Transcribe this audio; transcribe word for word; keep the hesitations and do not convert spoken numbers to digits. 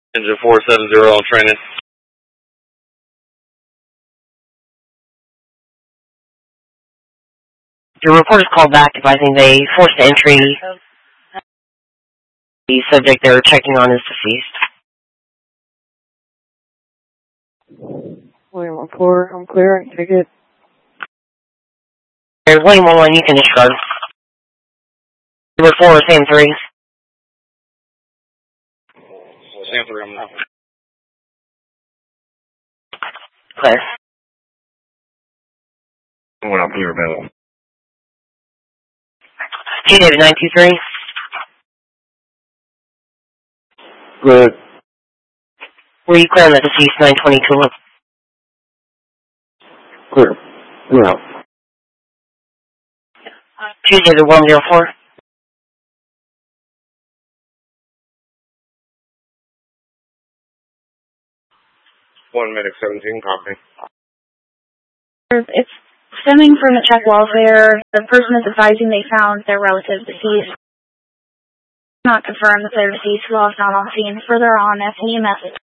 Engine four seven zero on training. Your report is called back advising they forced entry. The subject they're checking on is deceased. William one four, I'm clear, ticket. There's William one one, you can discard. Number four, Sam three. Sam three, I'm not. Clear. What up here, available? Two David nine two three. Good. Were you clear on the deceased nine twenty-two? Clear. Yeah. Two David one zero four. One medic seventeen, copy. It's stemming from the Czech welfare. The person is advising they found their relative deceased. Not confirmed that their deceased was not on scene. Further on, F E M S